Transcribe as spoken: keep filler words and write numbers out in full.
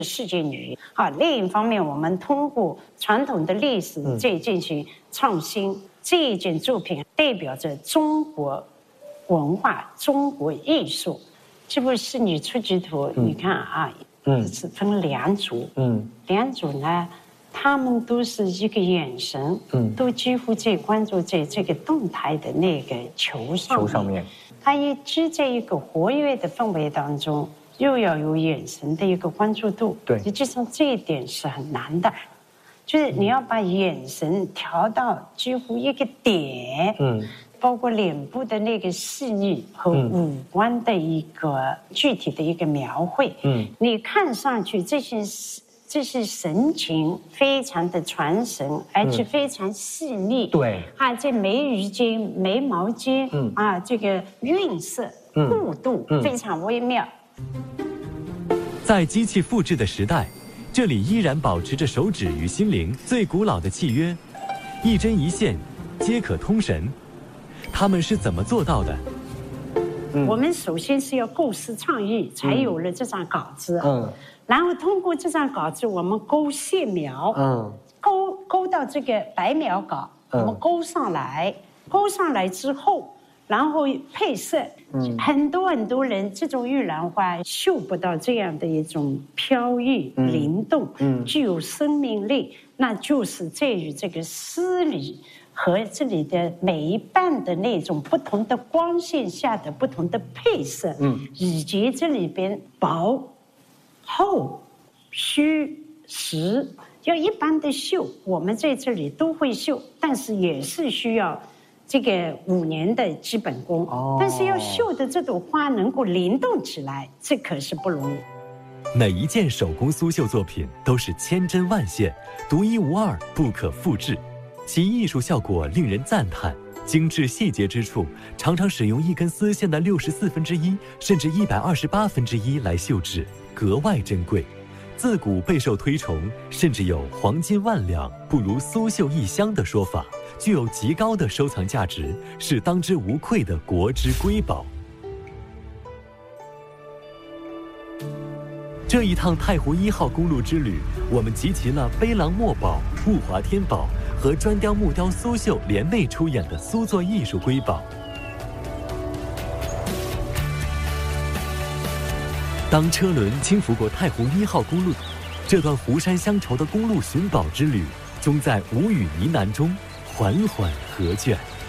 世界女啊。另一方面，我们通过传统的历史再进行创新，嗯、这一件作品代表着中国文化、中国艺术。这部仕女出局图，嗯、你看啊，嗯，是分两组，嗯，两组呢。他们都是一个眼神，嗯，都几乎在关注在这个动态的那个球上面。球上面，它也既在一个活跃的氛围当中，又要有眼神的一个关注度。对，实际上这一点是很难的，就是你要把眼神调到几乎一个点，嗯，包括脸部的那个细腻和五官的一个具体的一个描绘，嗯，你看上去这些。这是神情非常的传神，而且非常细腻。对啊，这眉宇间、眉毛间，嗯啊，这个晕色、弧度非常微妙。 在机器复制的时代，这里依然保持着手指与心灵最古老的契约，一针一线，皆可通神。他们是怎么做到的？ 嗯、我们首先是要构思创意，才有了这张稿子。嗯。嗯然后通过这张稿子，我们勾线描，嗯，勾勾到这个白描稿，嗯、我们勾上来，勾上来之后，然后配色，嗯，很多很多人这种玉兰花绣不到这样的一种飘逸、嗯、灵动，嗯，具有生命力，那就是在于这个丝里和这里的每一瓣的那种不同的光线下的不同的配色，嗯，以及这里边薄。厚、虚、实，要一般的绣，我们在这里都会绣，但是也是需要这个五年的基本功。哦，但是要绣的这朵花能够灵动起来，这可是不容易。 每一件手工苏绣作品都是千针万线，独一无二，不可复制，其艺术效果令人赞叹。精致细节之处，常常使用一根丝线的六十四分之一，甚至一百二十八分之一来绣制，格外珍贵。自古备受推崇，甚至有黄金万两不如苏绣一箱的说法，具有极高的收藏价值，是当之无愧的国之瑰宝。这一趟太湖一号公路之旅，我们集齐了杯琅墨宝、物华天宝和砖雕木雕苏绣联袂出演的苏作艺术瑰宝。当车轮轻拂过太湖一号公路，这段湖山乡愁的公路寻宝之旅，终在无语呢喃中缓缓合卷。